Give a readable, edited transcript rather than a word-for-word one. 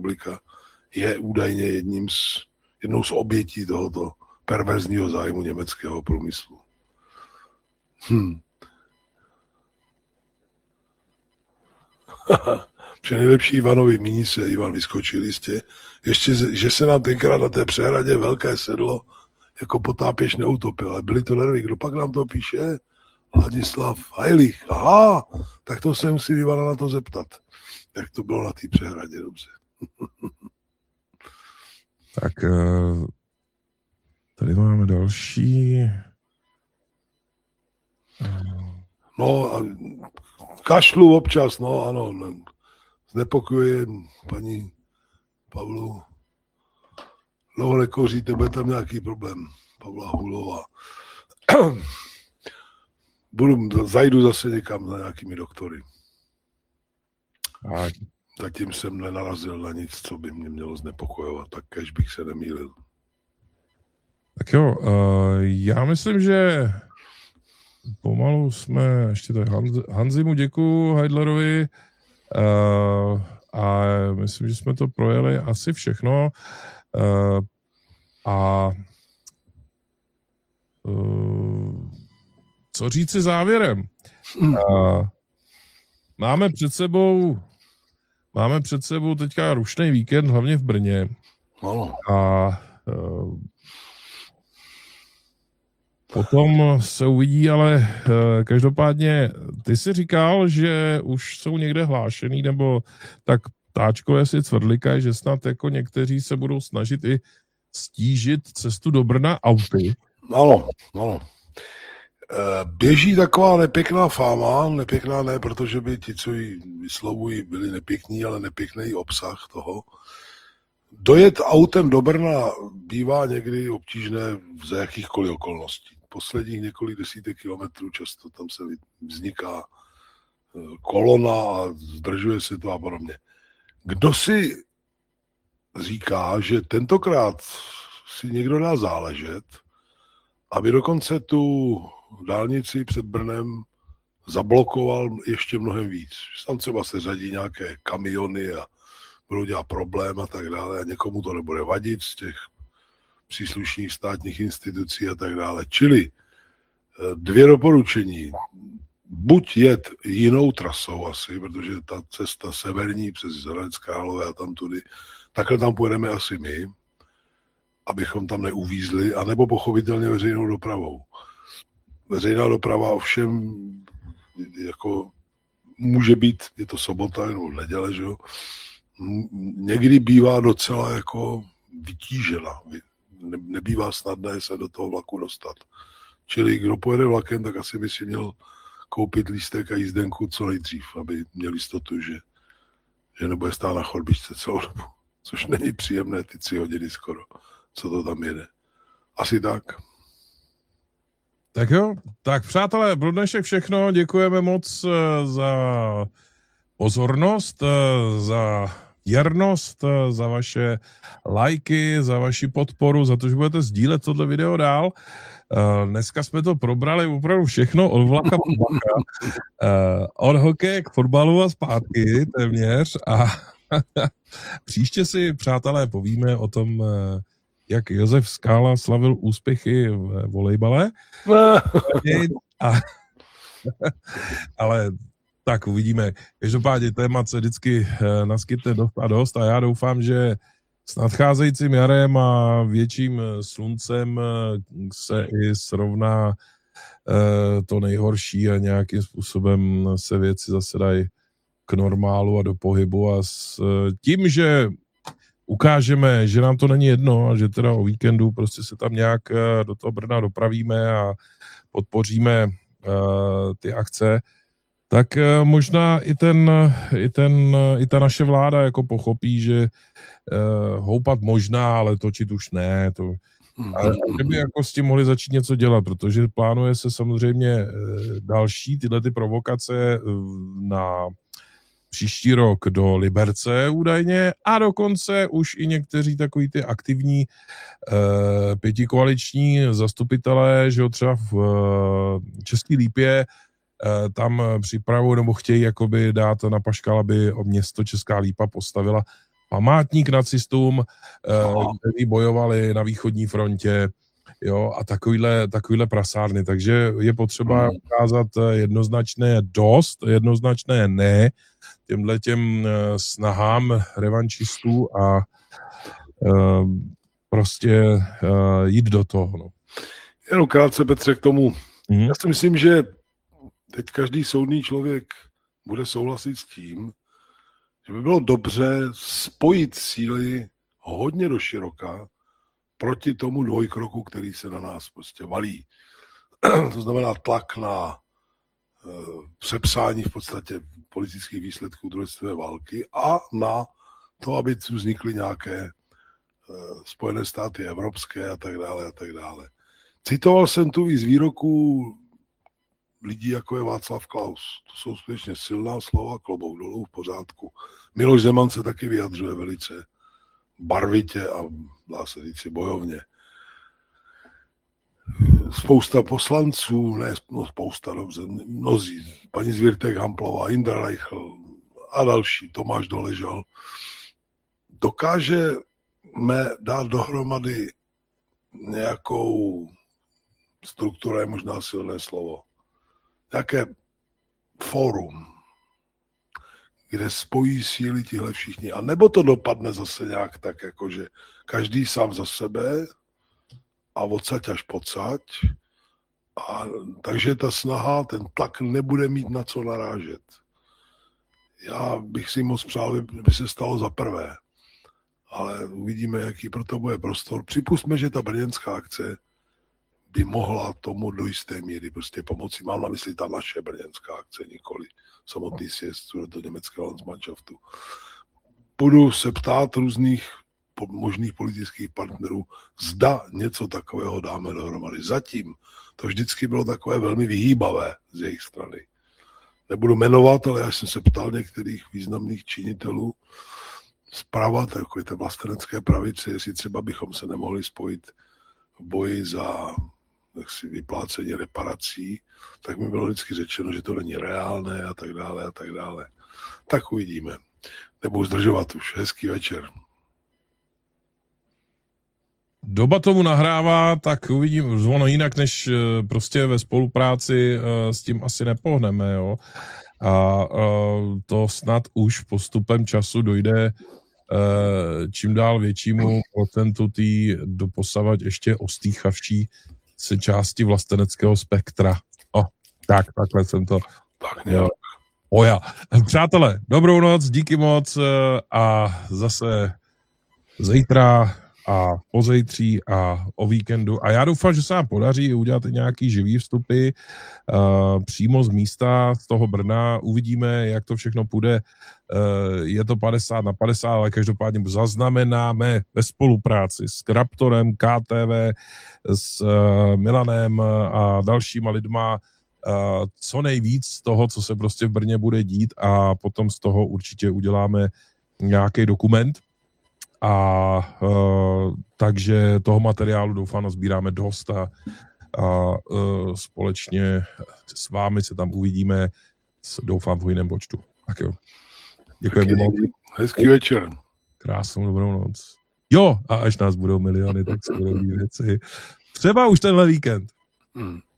republika je údajně jednou z obětí tohoto perverzního zájmu německého průmyslu. Při nejlepší Ivanovi míní se Ivan vyskočil jistě. Ještě, že se nám tenkrát na té přehradě velké sedlo jako potápěč neutopil. Ale byly to nervy. Kdo pak nám to píše? Ladislav Hajlich. Aha, tak to se musí Ivana na to zeptat. Jak to bylo na té přehradě, dobře. Tak tady máme další. No, kašlu občas, no ano. Znepokojuje paní Pavlu. Dlouho nekouříte, bude tam nějaký problém. Pavla Hulová. Zajdu zase někam za nějakými doktory. Tak. Zatím jsem nenarazil na nic, co by mě mělo znepokojovat, tak kež bych se nemýlil. Tak jo, já myslím, že pomalu jsme, ještě tady Hanzimu děkuju, Heidlerovi, a myslím, že jsme to projeli asi všechno. Co říci závěrem? Máme před sebou teďka rušný víkend, hlavně v Brně. A potom se uvidí, ale každopádně ty jsi říkal, že už jsou někde hlášený, nebo tak táčkové si cvrlikají, že snad jako někteří se budou snažit i stížit cestu do Brna auty. Ano. Běží taková nepěkná fáma, nepěkná ne, protože by ti, co ji vyslovují, byli nepěkní, ale nepěkný obsah toho. Dojet autem do Brna bývá někdy obtížné za jakýchkoliv okolností. Posledních několik desítek kilometrů často tam se vzniká kolona a zdržuje se to a podobně. Kdo si říká, že tentokrát si někdo dá záležet, aby dokonce tu dálnici před Brnem zablokoval ještě mnohem víc. Tam třeba se řadí nějaké kamiony a budou dělat problém a tak dále a někomu to nebude vadit z těch příslušných státních institucí a tak dále. Čili dvě doporučení. Buď jet jinou trasou asi, protože ta cesta severní přes Hradec Králové a tam tudy, takhle tam pojedeme asi my, abychom tam neuvízli, anebo pochopitelně veřejnou dopravou. Veřejná doprava ovšem jako může být, je to sobota nebo neděle, že jo, někdy bývá docela jako vytížena. Nebývá snadné se do toho vlaku dostat. Čili kdo pojede vlakem, tak asi by si měl koupit lístek a jízdenku co nejdřív, aby měl jistotu, že nebude stát na chodbičce celou dobu. Což není příjemné, ty 3 hodiny skoro, co to tam jede. Asi tak. Tak jo, tak přátelé, pro dnešek všechno. Děkujeme moc za pozornost, za věrnost, za vaše lajky, za vaši podporu, za to, že budete sdílet tohle video dál. Dneska jsme to probrali opravdu všechno od vlaka po vlaka, od hokeje k fotbalu a zpátky téměř a příště si, přátelé, povíme o tom, jak Josef Skála slavil úspěchy v volejbale. Ale tak uvidíme. Každopádně témat se vždycky naskytne dost a dost a já doufám, že s nadcházejícím jarem a větším sluncem se i srovná to nejhorší a nějakým způsobem se věci zase dají k normálu a do pohybu a s tím, že ukážeme, že nám to není jedno a že teda o víkendu prostě se tam nějak do toho Brna dopravíme a podpoříme ty akce, tak možná i ta naše vláda jako pochopí, že houpat možná, ale točit už ne. Že by jako s tím mohli začít něco dělat, protože plánuje se samozřejmě další tyhle ty provokace na příští rok do Liberce údajně a dokonce už i někteří takový ty aktivní pětikoaliční zastupitelé, že jo, třeba v České Lípě tam připravují nebo chtějí jakoby dát na paškal, aby město Česká Lípa postavila památník nacistům, kteří bojovali na východní frontě, jo, a takovýhle prasárny. Takže je potřeba ukázat jednoznačné dost, jednoznačné ne těm snahám revančistů a prostě jít do toho. No. Jenom krátce, Petře, k tomu. Já si myslím, že teď každý soudný člověk bude souhlasit s tím, že by bylo dobře spojit síly hodně doširoka proti tomu dvojkroku, který se na nás prostě valí. To znamená tlak na přepsání v podstatě politických výsledků druhé světové války a na to, aby tu vznikly nějaké Spojené státy evropské a tak dále a tak dále. Citoval jsem tu i z výroků lidí, jako je Václav Klaus. To jsou skutečně silná slova, klobouk dolů, v pořádku. Miloš Zeman se taky vyjadřuje velice barvitě a dá se říct bojovně. Spousta poslanců, spousta, dobře, mnozí, paní Zvirtek Hamplová, Indra Reichl a další, Tomáš Doležal, dokážeme dát dohromady nějakou strukturu, je možná silné slovo, nějaké fórum, kde spojí síly tihle všichni. A nebo to dopadne zase nějak tak, jakože každý sám za sebe a odsaď až pocať. A takže ta snaha, ten tlak nebude mít na co narážet. Já bych si moc přál, by se stalo za prvé. Ale uvidíme, jaký pro to bude prostor. Připustme, že ta brněnská akce by mohla tomu do jisté míry prostě pomoci. Mám na mysli ta naše brněnská akce, nikoli samotný sjezd do německého Landsmannschaftu. Budu se ptát různých možných politických partnerů, zda něco takového dáme dohromady. Zatím to vždycky bylo takové velmi vyhýbavé z jejich strany. Nebudu jmenovat, ale já jsem se ptal některých významných činitelů zprava, takové té vlastenecké pravice, jestli třeba bychom se nemohli spojit v boji za vyplácení reparací, tak mi bylo vždycky řečeno, že to není reálné a tak dále a tak dále. Tak uvidíme. Nebudu zdržovat už. Hezký večer. Doba tomu nahrává, tak uvidím, ono jinak než prostě ve spolupráci s tím asi nepohneme, jo. A to snad už postupem času dojde čím dál většímu procentu té doposavad ještě ostýchavší se části vlasteneckého spektra. Takhle jsem to měl. Přátelé, dobrou noc, díky moc a zase zítra a pozejtří a o víkendu. A já doufám, že se nám podaří udělat nějaký živý vstupy přímo z místa, z toho Brna. Uvidíme, jak to všechno půjde. Je to 50/50, ale každopádně zaznamenáme ve spolupráci s Raptorem, KTV, s Milanem a dalšíma lidma co nejvíc z toho, co se prostě v Brně bude dít a potom z toho určitě uděláme nějaký dokument. A takže toho materiálu doufám nazbíráme dost a společně s vámi se tam uvidíme, doufám v hojném počtu. Tak jo. Děkujeme moc. Hezký večer. Krásnou dobrou noc. Jo, a až nás budou miliony, tak se budou věci. Třeba už tenhle víkend.